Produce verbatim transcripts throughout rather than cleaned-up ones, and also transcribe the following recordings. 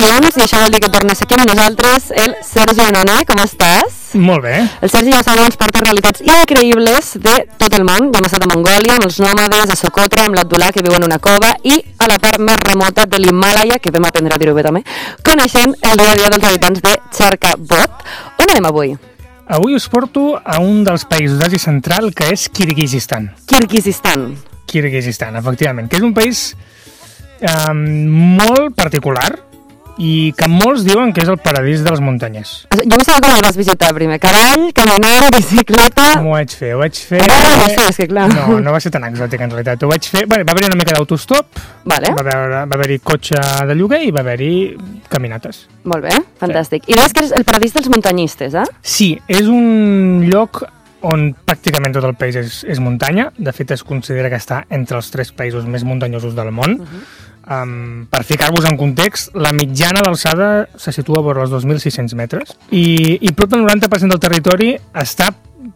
dilluns i això vol dir que torna a ser aquí amb nosaltres el Sergi Onané. Com estàs? Molt bé. El Sergi ja sabeu ens porta realitats increïbles de tot el món. Ja hem estat a Mongòlia, amb els nòmades, a Socotra, amb l'Abdullah, que viu en una cova, i a la part més remota de l'Himàlaia, que vam aprendre a dir-ho bé també, coneixent el dia a dia dels habitants de Charkabot. On anem avui? Avui us porto a un dels països d'Àsia Central, que és Kirguizistan. Kirguizistan. Kirguizistan, efectivament, que és un país eh, molt particular i que molts diuen que és el paradís dels muntanyers. Jo no sé com el vas visitar primer. Cavall, caminar, bicicleta... Com ho vaig fer? Ho vaig fer... Ah, no sé, és que clar. No, no va ser tan exòtic en realitat. Ho vaig fer... Bé, va haver-hi una mica d'autostop, vale. va, haver, va haver-hi cotxe de lloguer i va haver-hi caminates. Molt bé, fantàstic. I veus que és el paradís dels muntanyistes, eh? Sí, és un lloc on pràcticament tot el país és, és muntanya. De fet, es considera que està entre els tres països més muntanyosos del món. Uh-huh. Um, per ficar-vos en context, la mitjana d'alçada se situa vora els dos mil sis-cents metres i, i prop del noranta per cent del territori està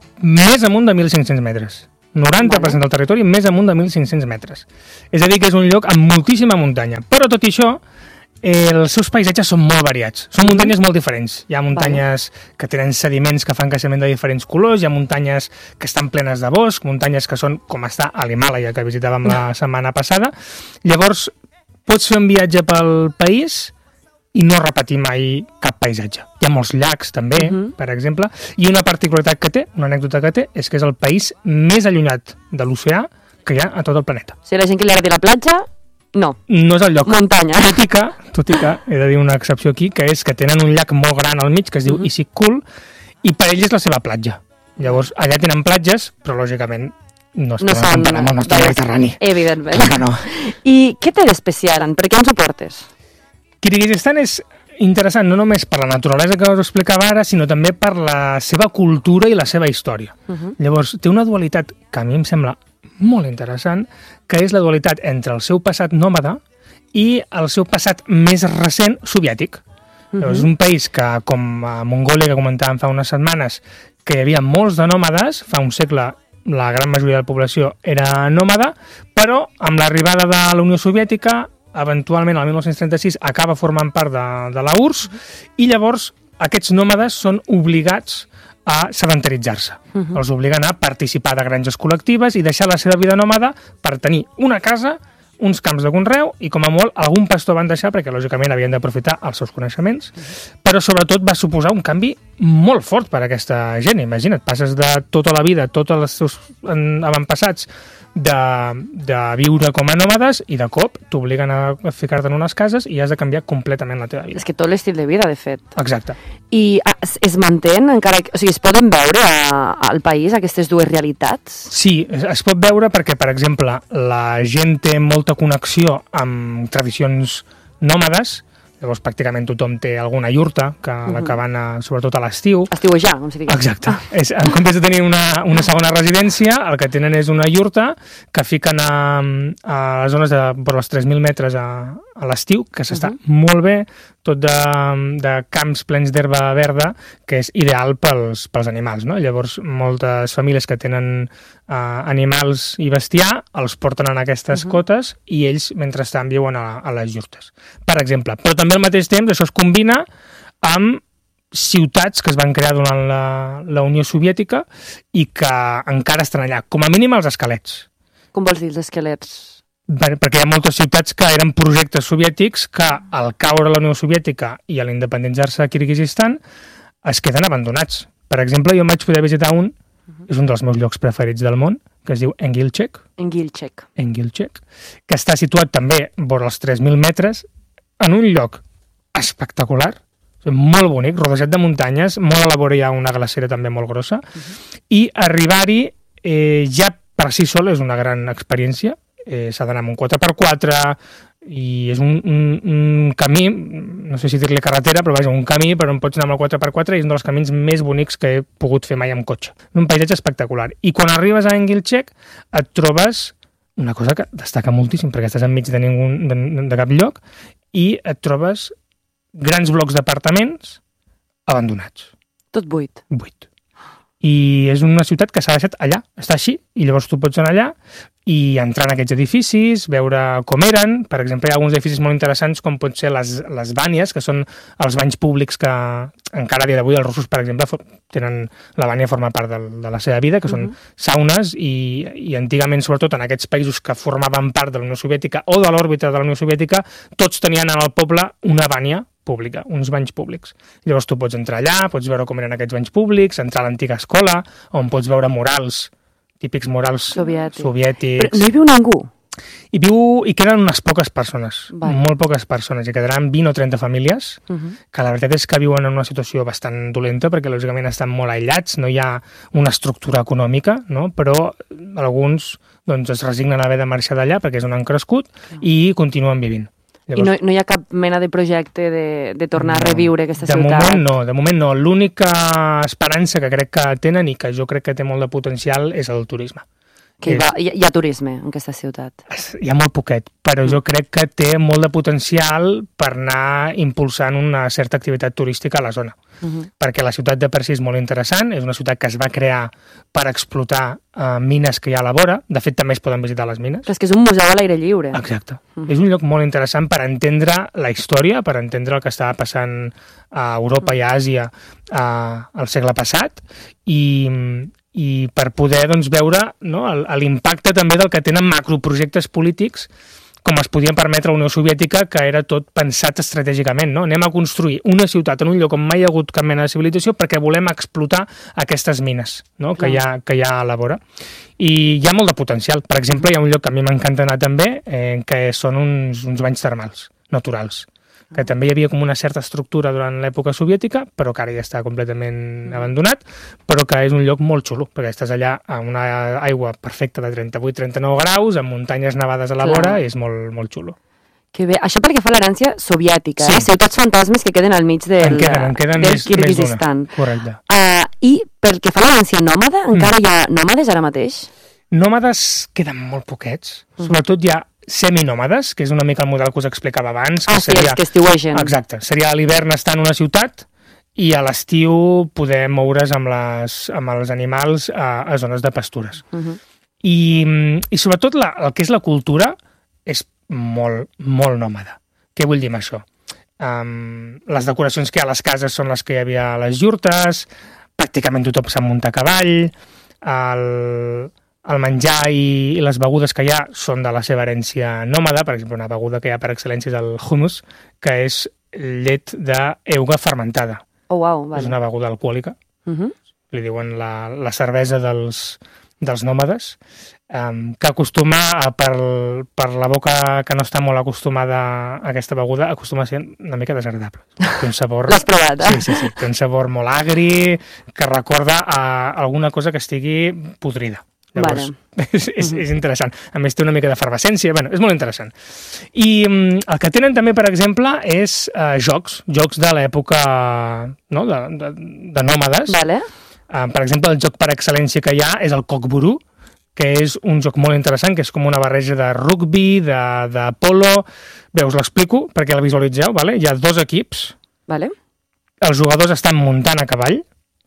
més amunt de mil cinc-cents metres. noranta per cent del territori més amunt de mil cinc-cents metres. És a dir, que és un lloc amb moltíssima muntanya. Però tot i això, eh, els seus paisatges són molt variats. Són muntanyes molt diferents. Hi ha muntanyes que tenen sediments que fan creixement de diferents colors, hi ha muntanyes que estan plenes de bosc, muntanyes que són com està a l'Himàlaia, que visitàvem la setmana passada. Llavors, pots fer un viatge pel país i no repetir mai cap paisatge. Hi ha molts llacs, també, uh-huh. per exemple, i una particularitat que té, una anècdota que té, és que és el país més allunyat de l'oceà que hi ha a tot el planeta. Si la gent que li agradi la platja, no. No és el lloc. Muntanya. Tot i que, tot i que, he de dir una excepció aquí, que és que tenen un llac molt gran al mig, que es diu uh-huh. Issyk-Kul, i per ells és la seva platja. Llavors, allà tenen platges, però lògicament no es no poden comparar amb el nostre Mediterrani. Evidentment. Clar que no. I què té d'especial? Per què ens ho portes? Kirguizistan és interessant no només per la naturalesa que us explicava ara, sinó també per la seva cultura i la seva història. Uh-huh. Llavors, té una dualitat que a mi em sembla molt interessant, que és la dualitat entre el seu passat nòmada i el seu passat més recent soviètic. Uh-huh. Llavors, és un país que, com a Mongòlia, que comentàvem fa unes setmanes, que hi havia molts de nòmades, fa un segle la gran majoria de la població era nòmada, però amb l'arribada de la Unió Soviètica, eventualment el dinou trenta-sis acaba formant part de, de la U R S, i llavors aquests nòmades són obligats a sedentaritzar-se. Uh-huh. Els obliguen a participar de granges col·lectives i deixar la seva vida nòmada per tenir una casa, uns camps de conreu i, com a molt, algun pastor van deixar perquè, lògicament, havien d'aprofitar els seus coneixements. Però, sobretot, va suposar un canvi molt fort per a aquesta gent. Imagina't, passes de tota la vida, tots els seus avantpassats, de, de viure com a nòmades i, de cop, t'obliguen a ficar-te en unes cases i has de canviar completament la teva vida. És que tot l'estil de vida, de fet. Exacte. I es, es mantén encara... O sigui, es poden veure a, al país aquestes dues realitats? Sí, es, es pot veure perquè, per exemple, la gent té molta connexió amb tradicions nòmades. Llavors, pràcticament tothom té alguna iurta, que, uh-huh. la que van a, sobretot a l'estiu. Estiuejar, com si digués. Exacte. Ah. És, en comptes de tenir una, una segona residència, el que tenen és una iurta que fiquen a, a les zones de per les tres mil metres a, a l'estiu, que s'està uh-huh. molt bé, tot de, de camps plens d'herba verda, que és ideal pels, pels animals, no? Llavors, moltes famílies que tenen uh, animals i bestiar els porten en aquestes uh-huh. cotes i ells, mentrestant, viuen a, a les iurtes, per exemple. Però també al mateix temps això es combina amb ciutats que es van crear durant la, la Unió Soviètica i que encara estan allà, com a mínim els esquelets. Com vols dir els esquelets? Perquè hi ha moltes ciutats que eren projectes soviètics que, al caure la Unió Soviètica i a l'independitzar-se de Kirguizistan, es queden abandonats. Per exemple, jo em vaig poder visitar un, uh-huh. és un dels meus llocs preferits del món, que es diu Engilchek. Engilchek. Engilchek, que està situat també vora els tres mil metres, en un lloc espectacular, molt bonic, rodejat de muntanyes, molt a la vora hi ha una glacera també molt grossa, uh-huh. i arribar-hi eh, ja per si sol és una gran experiència. Eh, s'ha d'anar amb un quatre per quatre i és un, un, un camí, no sé si dir-li carretera, però vaja, un camí per on pots anar amb el quatre per quatre i és un dels camins més bonics que he pogut fer mai amb cotxe. Un paisatge espectacular. I quan arribes a Engilchek et trobes una cosa que destaca moltíssim, perquè estàs enmig de, ningú, de, de cap lloc, i et trobes grans blocs d'apartaments abandonats. Tot buit. Buit. I és una ciutat que s'ha deixat allà, està així, i llavors tu pots anar allà i entrar en aquests edificis, veure com eren. Per exemple, hi ha alguns edificis molt interessants com pot ser les, les bànies, que són els banys públics que encara a dia d'avui els russos, per exemple, tenen la bània forma part de, de la seva vida, que són uh -huh. saunes, i, i antigament, sobretot en aquests països que formaven part de la Unió Soviètica o de l'òrbita de la Unió Soviètica, tots tenien en el poble una bània pública, uns banys públics. Llavors tu pots entrar allà, pots veure com eren aquests banys públics, entrar a l'antiga escola, on pots veure murals, típics murals Soviètic. soviètics. Però no hi viu ningú? Hi viu, hi queden unes poques persones, vale. molt poques persones, hi quedaran vint o trenta famílies, uh -huh. que la veritat és que viuen en una situació bastant dolenta, perquè lògicament estan molt aïllats, no hi ha una estructura econòmica, no? Però alguns doncs, es resignen a haver de marxar d'allà perquè és on han crescut uh -huh. i continuen vivint. Llavors, I no, no hi ha cap mena de projecte de, de tornar no, a reviure aquesta de ciutat? De moment no, de moment no. L'única esperança que crec que tenen i que jo crec que té molt de potencial és el turisme. Que hi, va, hi, hi ha turisme en aquesta ciutat? Hi ha molt poquet, però mm. jo crec que té molt de potencial per anar impulsant una certa activitat turística a la zona. Mm-hmm. Perquè la ciutat de per si és molt interessant, és una ciutat que es va crear per explotar uh, mines que hi ha a la vora, de fet també es poden visitar les mines. Però és que és un museu a l'aire lliure. Exacte. Mm-hmm. És un lloc molt interessant per entendre la història, per entendre el que estava passant a Europa mm. i a Àsia uh, al segle passat, i... i per poder doncs, veure no, l'impacte també del que tenen macroprojectes polítics com es podien permetre a la Unió Soviètica, que era tot pensat estratègicament. No? Anem a construir una ciutat en un lloc on mai hi ha hagut cap mena de civilització perquè volem explotar aquestes mines no? que, hi ha, que hi ha a la vora. I hi ha molt de potencial. Per exemple, hi ha un lloc que a mi m'encanta anar també, eh, que són uns, uns banys termals naturals, que també hi havia com una certa estructura durant l'època soviètica, però que ara ja està completament abandonat, però que és un lloc molt xulo, perquè estàs allà amb una aigua perfecta de trenta-vuit a trenta-nou graus, amb muntanyes nevades a la vora, i és molt, molt xulo. Que bé. Això pel que fa a l'herència soviètica, sí. eh? Ciutats fantasmes que queden al mig del, en queden, en queden del més, Kirguizistan. Més correcte. Uh, I pel que fa a l'herència nòmada, mm. encara hi ha nòmades ara mateix? Nòmades queden molt poquets, mm. sobretot hi ha seminòmades, que és una mica el model que us explicava abans. Que ah, sí, seria, que estiuegen. Exacte. Seria a l'hivern estar en una ciutat i a l'estiu poder moure's amb, les, amb els animals a, a zones de pastures. Uh -huh. I, i sobretot la, el que és la cultura és molt, molt nòmada. Què vull dir amb això? Um, les decoracions que hi ha a les cases són les que hi havia a les jurtes, pràcticament tothom sap muntar a cavall, el... el menjar i, i les begudes que hi ha són de la seva herència nòmada. Per exemple, una beguda que hi ha per excel·lència és el hummus, que és llet d'euga fermentada. Oh, wow, vale. És una beguda alcohòlica. Uh -huh. Li diuen la, la cervesa dels, dels nòmades, um, que acostuma, a, per, per la boca que no està molt acostumada a aquesta beguda, acostuma a ser una mica desagradable. Té un sabor... L'has provat, eh? Sí, sí, sí. Té un sabor molt agri, que recorda a alguna cosa que estigui podrida. Llavors, vale. és, és, és interessant. A més, té una mica d'efervescència. Bueno, és molt interessant. I um, el que tenen també, per exemple, és uh, jocs. Jocs de l'època no? de, de, de nòmades. Vale. Uh, per exemple, el joc per excel·lència que hi ha és el Cockburú, que és un joc molt interessant, que és com una barreja de rugby, de, de polo... Bé, us l'explico perquè la visualitzeu. Vale? Hi ha dos equips. Vale. Els jugadors estan muntant a cavall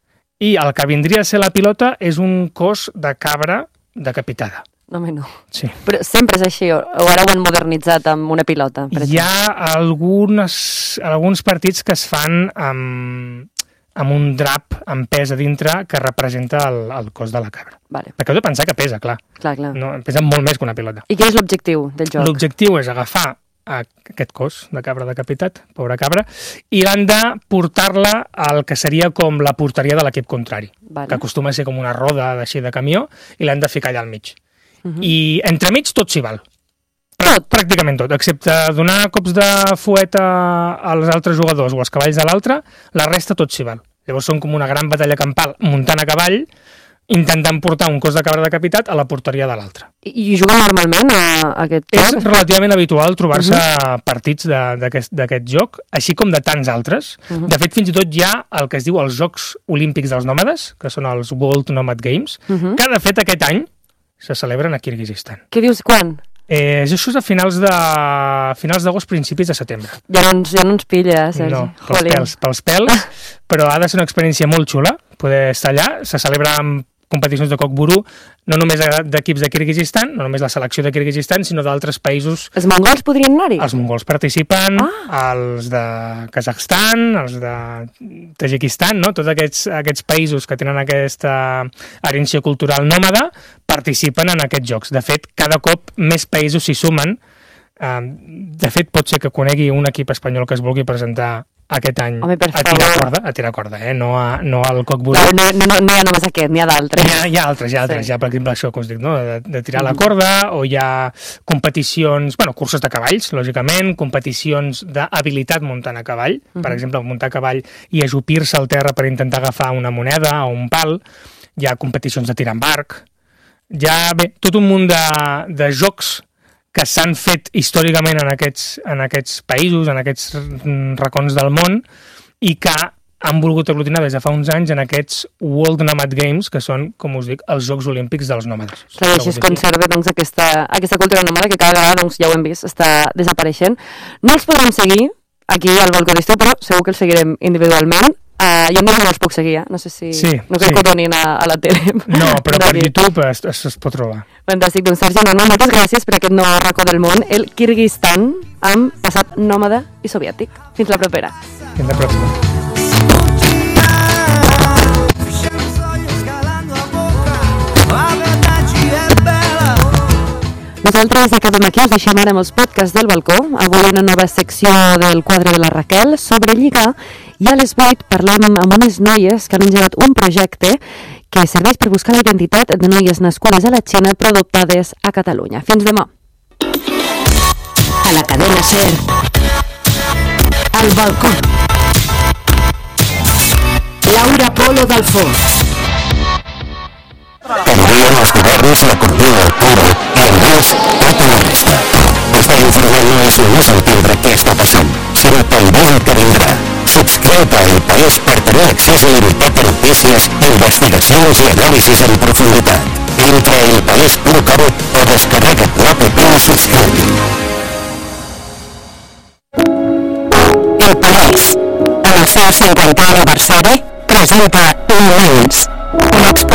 i el que vindria a ser la pilota és un cos de cabra decapitada. No, no. Sí. Però sempre és així, o ara ho han modernitzat amb una pilota? Per Hi ha algunes, alguns partits que es fan amb, amb un drap amb pes a dintre que representa el, el cos de la cabra. Vale. Perquè heu de pensar que pesa, clar. Clar, clar. No, pesa molt més que una pilota. I quin és l'objectiu del joc? L'objectiu és agafar aquest cos de cabra decapitat, pobra cabra, i l'han de portar-la al que seria com la porteria de l'equip contrari, vale. Que acostuma a ser com una roda d'així de camió, i l'han de ficar allà al mig. Uh -huh. I entremig tot s'hi val. Tot? Pràcticament tot, excepte donar cops de fuet a, als altres jugadors o als cavalls de l'altre, la resta tot s'hi val. Llavors són com una gran batalla campal muntant a cavall, intentant portar un cos de cabra decapitat a la porteria de l'altre. I, I juguen normalment a, a aquest joc? És relativament habitual trobar-se uh-huh. partits d'aquest joc, així com de tants altres. Uh-huh. De fet, fins i tot hi ha el que es diu els Jocs Olímpics dels Nòmades, que són els World Nomad Games, uh-huh. que de fet aquest any se celebren a Kirguizistan. Què dius, quan? Eh, això és a finals de finals d'agost, principis de setembre. Ja no ens, ja no ens pilla, Sergi. No, pels pèls, pels pèls, però ha de ser una experiència molt xula, poder estar allà. Se celebra amb competicions de cockburú, no només d'equips de Kirguizistan, no només la selecció de Kirguizistan, sinó d'altres països. Els mongols podrien anar-hi? Els mongols participen, ah. els de Kazakhstan, els de Tajikistan, no? Tots aquests, aquests països que tenen aquesta herència cultural nòmada participen en aquests jocs. De fet, cada cop més països s'hi sumen. De fet, pot ser que conegui un equip espanyol que es vulgui presentar aquest any. Home, per a tirar corda, a tirar corda, eh? No, a, no al cockburú. No, no, no, no hi ha només aquest, n'hi ha d'altres. Hi ha, hi ha altres, hi ha altres. Sí. Hi ha, per exemple, això que us dic, no? de, de tirar mm. la corda, o hi ha competicions, bueno, curses de cavalls, lògicament, competicions d'habilitat muntant a cavall, mm. per exemple, muntar a cavall i ajupir-se al terra per intentar agafar una moneda o un pal. Hi ha competicions de tirar amb arc. Hi ha, bé, tot un munt de, de jocs que s'han fet històricament en aquests, en aquests països, en aquests racons del món, i que han volgut aglutinar des de fa uns anys en aquests World Nomad Games, que són, com us dic, els Jocs Olímpics dels nòmades. Clar, així es conserva doncs, aquesta, aquesta cultura nòmada que cada vegada, doncs, ja ho hem vist, està desapareixent. No els podrem seguir aquí al Balcó d'Estiu, però segur que els seguirem individualment. Uh, jo no els puc seguir, eh? No sé si... Sí, no crec sí. que ho donin a, a la tele. No, però per YouTube es, es, es pot trobar. Fantàstic, doncs Sergi, no, no, moltes gràcies per aquest nou racó del món, el Kirguizistan, amb passat nòmada i soviètic. Fins la propera. Fins la pròxima. Nosaltres acabem aquí, us deixem ara amb els podcasts del balcó. Avui una nova secció del quadre de la Raquel sobre lligar, i a les vuit parlem amb unes noies que han engegat un projecte que serveix per buscar la identitat de noies nascudes a la Xina però adoptades a Catalunya. Fins demà. A la cadena SER, al balcó. Laura Polo d'Alfons. Canvien els governs la cortina del puro i el rest tota la resta. Estar informant no és només entendre què està passant, sinó també el que vindrà. Subscriu-te a El País per tenir accés il·limitat a notícies, investigacions i anàlisis en profunditat. Entra a elpaís punt com o descarrega't l'app i subscriu. El País, en el seu cinquantè aniversari, presenta Immens, un